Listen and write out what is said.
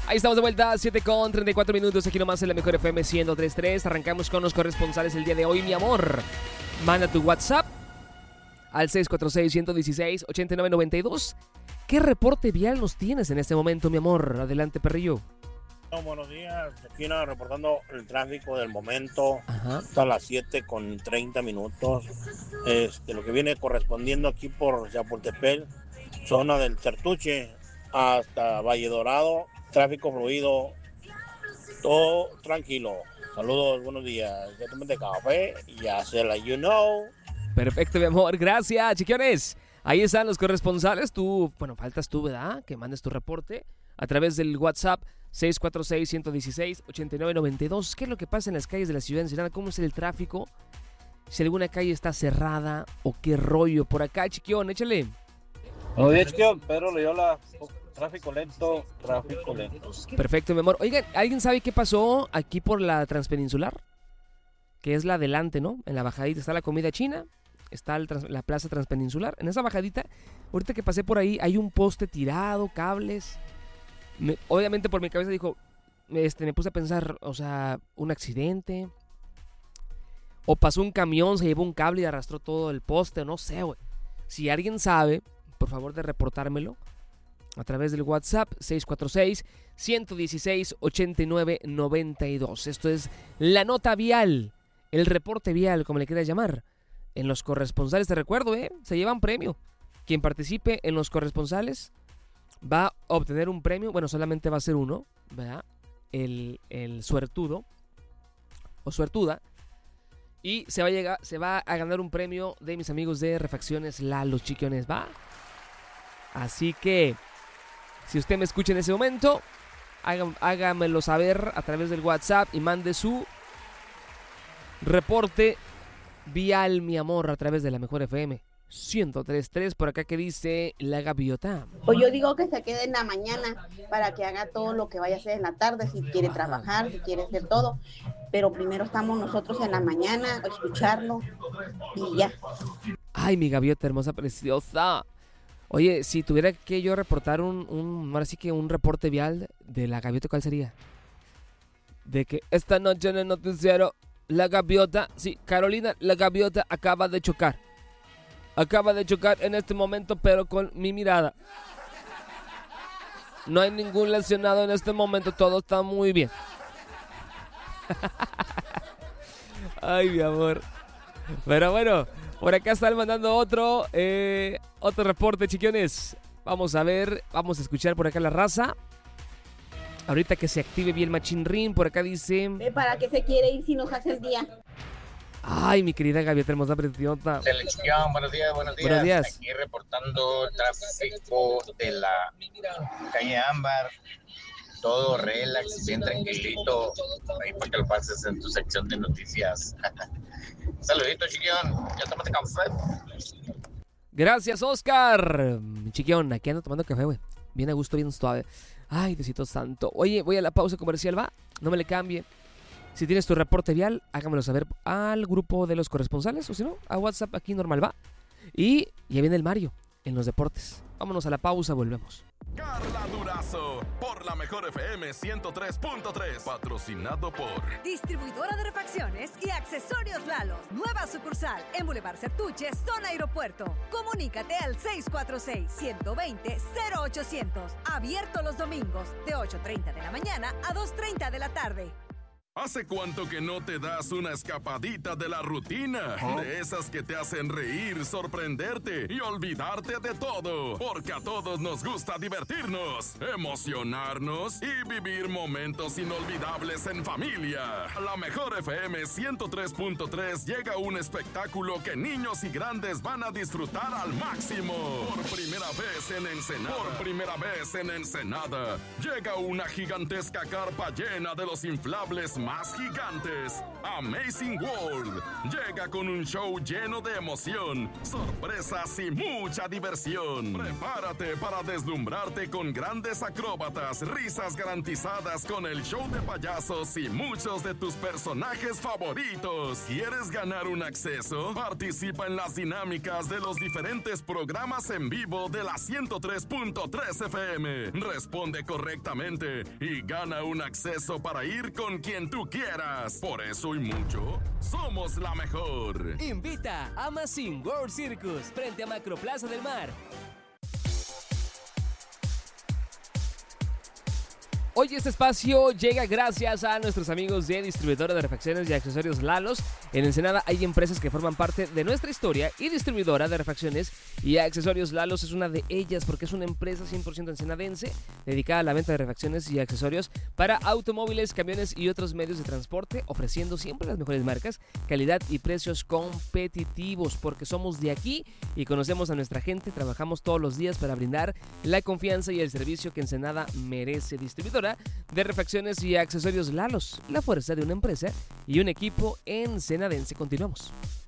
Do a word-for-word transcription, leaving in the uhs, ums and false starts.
Ahí estamos de vuelta, siete con treinta y cuatro minutos, aquí nomás en la Mejor F M ciento tres punto tres. Arrancamos con los corresponsales el día de hoy, mi amor. Manda tu WhatsApp al seis cuatro seis, uno uno seis, ocho nueve nueve dos. ¿Qué reporte vial nos tienes en este momento, mi amor? Adelante, perrillo. No, buenos días, aquí no, reportando el tráfico del momento. Ajá. Hasta las siete con treinta minutos. Este, lo que viene correspondiendo aquí por Chapultepec, zona del Certuche hasta Valle Dorado, tráfico fluido, todo tranquilo. Saludos, buenos días. Ya tomate café y ya se la you know. Perfecto, mi amor, gracias, chiquiones. Ahí están los corresponsales. Tú, bueno, faltas tú, ¿verdad? Que mandes tu reporte a través del WhatsApp seis cuatro seis, uno uno seis, ocho nueve nueve dos. ¿Qué es lo que pasa en las calles de la ciudad de Ensenada? ¿Cómo es el tráfico? Si alguna calle está cerrada o qué rollo. Por acá, chiquión, échale. Buenos días, chiquión. Pedro Loyola. Tráfico lento, tráfico lento. Perfecto, mi amor. Oigan, ¿alguien sabe qué pasó aquí por la Transpeninsular? Que es la adelante, ¿no? En la bajadita está la comida china, está el trans, la plaza Transpeninsular. En esa bajadita, ahorita que pasé por ahí, hay un poste tirado, cables. Me, obviamente por mi cabeza dijo, este, me puse a pensar, o sea, un accidente. O pasó un camión, se llevó un cable y arrastró todo el poste, no sé, güey. Si alguien sabe, por favor de reportármelo a través del WhatsApp seis cuatro seis, uno uno seis, ocho nueve nueve dos. Esto es la nota vial, el reporte vial, como le quieras llamar. En los corresponsales, te recuerdo, ¿eh? Se llevan premio. Quien participe en los corresponsales va a obtener un premio. Bueno, solamente va a ser uno, ¿verdad? El, el suertudo o suertuda. Y se va, a llegar, se va a ganar un premio de mis amigos de Refacciones Lalo, chiquiones, ¿va? Así que si usted me escucha en ese momento, hágam, hágamelo saber a través del WhatsApp y mande su reporte vial, mi amor, a través de la Mejor F M ciento tres punto tres. Por acá que dice la gaviota. Pues yo digo que se quede en la mañana para que haga todo lo que vaya a hacer en la tarde, si quiere trabajar, si quiere hacer todo. Pero primero estamos nosotros en la mañana, a escucharlo y ya. Ay, mi gaviota hermosa, preciosa. Oye, si tuviera que yo reportar un, un, ahora sí que un reporte vial de la gaviota, ¿cuál sería? De que esta noche en el noticiero, la gaviota, sí, Carolina, la gaviota acaba de chocar. Acaba de chocar en este momento, pero con mi mirada. No hay ningún lesionado en este momento, todo está muy bien. Ay, mi amor. Pero bueno, por acá están mandando otro, eh, otro reporte, chiquiones. Vamos a ver, vamos a escuchar por acá la raza. Ahorita que se active bien Machín Rin, por acá dice... ¿Para qué se quiere ir si nos hace el día? Ay, mi querida gaviota hermosa, preciosa. Selección, buenos días, buenos días. Buenos días. Aquí reportando tráfico de la calle Ámbar. Todo relax, bien tranquilito. Ahí para que lo pases en tu sección de noticias. Saludito, chiquión. Ya tómate café. Gracias, Oscar. Chiquión, aquí ando tomando café, güey. Bien a gusto, bien suave. Ay, Diosito santo. Oye, voy a la pausa comercial, ¿va? No me le cambie. Si tienes tu reporte vial, hágamelo saber al grupo de los corresponsales, o si no, a WhatsApp aquí normal, ¿va? Y ya viene el Mario en los deportes. Vámonos a la pausa, volvemos. Carla Durazo, por la Mejor F M ciento tres punto tres, patrocinado por Distribuidora de Refacciones y Accesorios Lalo. Nueva sucursal en Boulevard Certuche, zona aeropuerto. Comunícate al seis cuatro seis, uno dos cero, cero ochocientos. Abierto los domingos de ocho treinta de la mañana a dos treinta de la tarde. ¿Hace cuánto que no te das una escapadita de la rutina? ¿Oh? De esas que te hacen reír, sorprenderte y olvidarte de todo. Porque a todos nos gusta divertirnos, emocionarnos y vivir momentos inolvidables en familia. A la Mejor F M ciento tres punto tres llega un espectáculo que niños y grandes van a disfrutar al máximo. Por primera vez en Ensenada. Por primera vez en Ensenada. Llega una gigantesca carpa llena de los inflables más gigantes, Amazing World, llega con un show lleno de emoción, sorpresas y mucha diversión. Prepárate para deslumbrarte con grandes acróbatas, risas garantizadas con el show de payasos y muchos de tus personajes favoritos. ¿Quieres ganar un acceso? Participa en las dinámicas de los diferentes programas en vivo de la ciento tres punto tres F M. Responde correctamente y gana un acceso para ir con quien tú quieras. Por eso y mucho, somos la mejor. Invita a Amazing World Circus frente a Macroplaza del Mar. Hoy este espacio llega gracias a nuestros amigos de Distribuidora de Refacciones y Accesorios Lalos. En Ensenada hay empresas que forman parte de nuestra historia y Distribuidora de Refacciones y Accesorios Lalos es una de ellas porque es una empresa cien por ciento ensenadense dedicada a la venta de refacciones y accesorios para automóviles, camiones y otros medios de transporte, ofreciendo siempre las mejores marcas, calidad y precios competitivos porque somos de aquí y conocemos a nuestra gente, trabajamos todos los días para brindar la confianza y el servicio que Ensenada merece. Distribuidora de Refacciones y Accesorios Lalos, la fuerza de una empresa y un equipo ensenadense. Continuamos.